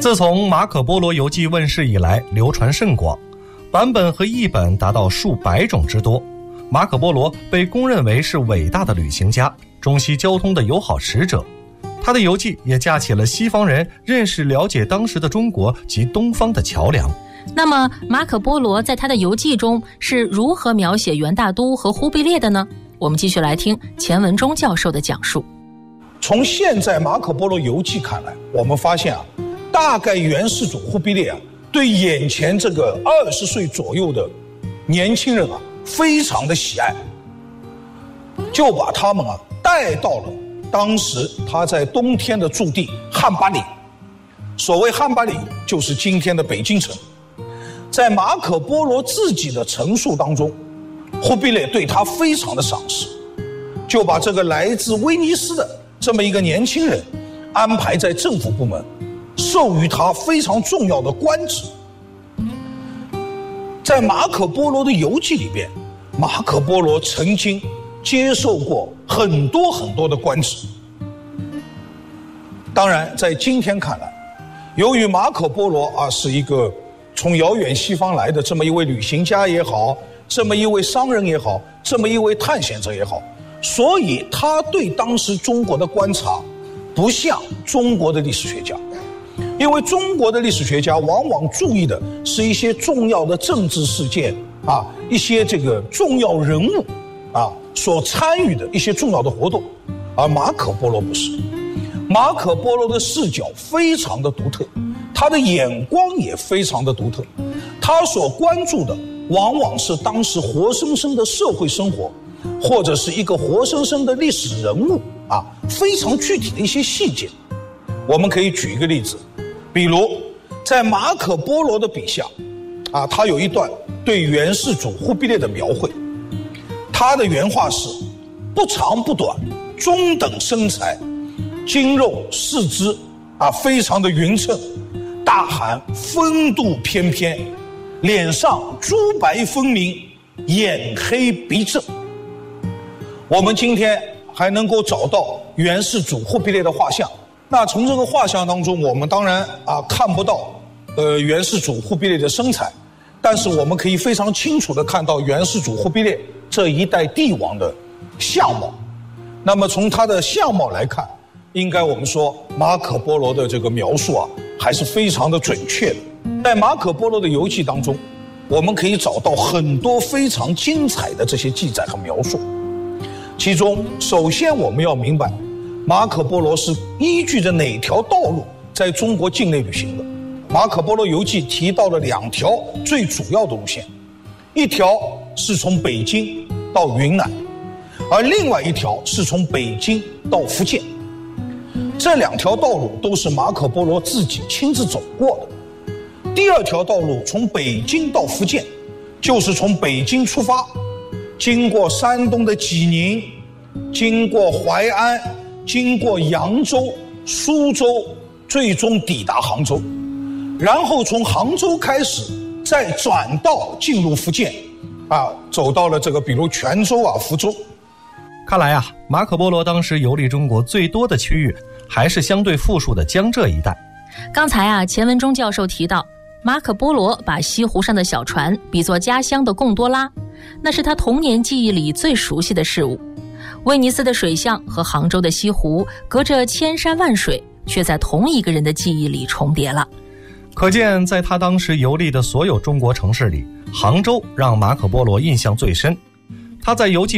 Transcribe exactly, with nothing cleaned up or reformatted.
自从马可波罗游记问世以来，流传甚广，版本和译本达到数百种之多。马可波罗被公认为是伟大的旅行家，中西交通的友好使者。他的游记也架起了西方人认识了解当时的中国及东方的桥梁。 那么马可波罗在他的游记中是如何描写元大都和忽必烈的呢？我们继续来听钱文忠教授的讲述。 从现在马可波罗游记看来，我们发现啊，大概元世祖忽必烈啊，对眼前这个二十岁左右的年轻人啊，非常的喜爱，就把他们啊带到了当时他在冬天的驻地汉巴里。所谓汉巴里，就是今天的北京城。在马可波罗自己的陈述当中，忽必烈对他非常的赏识，就把这个来自威尼斯的这么一个年轻人安排在政府部门，授予他非常重要的官职。在马可波罗的游记里边，马可波罗曾经接受过很多很多的官职。当然在今天看来，由于马可波罗啊是一个从遥远西方来的这么一位旅行家也好，这么一位商人也好，这么一位探险者也好，所以他对当时中国的观察不像中国的历史学家。因为中国的历史学家往往注意的是一些重要的政治事件啊，一些这个重要人物啊所参与的一些重要的活动，而马可波罗不是。马可波罗的视角非常的独特，他的眼光也非常的独特，他所关注的往往是当时活生生的社会生活，或者是一个活生生的历史人物啊，非常具体的一些细节。我们可以举一个例子，比如在马可波罗的笔下啊，他有一段对元世祖忽必烈的描绘，他的原话是：不长不短，中等身材，筋肉四肢啊非常的匀称，大汗风度翩翩，脸上珠白分明，眼黑鼻正。我们今天还能够找到元世祖忽必烈的画像，那从这个画像当中，我们当然啊看不到呃元世祖忽必烈的身材，但是我们可以非常清楚地看到元世祖忽必烈这一代帝王的相貌。那么从他的相貌来看，应该我们说马可波罗的这个描述啊还是非常的准确的。在马可波罗的游记当中，我们可以找到很多非常精彩的这些记载和描述。其中首先我们要明白，马可波罗是依据着哪条道路在中国境内旅行的。马可波罗游记提到了两条最主要的路线，一条是从北京到云南，而另外一条是从北京到福建。这两条道路都是马可波罗自己亲自走过的。第二条道路从北京到福建，就是从北京出发，经过山东的济宁，经过淮安，经过扬州、苏州，最终抵达杭州，然后从杭州开始再转道进入福建啊，走到了这个比如泉州啊、福州。 看来啊，马可波罗当时游历中国最多的区域还是相对富庶的江浙一带。 刚才啊，钱文忠教授提到，马可波罗把西湖上的小船比作家乡的贡多拉，那是他童年记忆里最熟悉的事物。威尼斯的水巷和杭州的西湖隔着千山万水，却在同一个人的记忆里重叠了。 可见在他当时游历的所有中国城市里，杭州让马可波罗印象最深。他在游记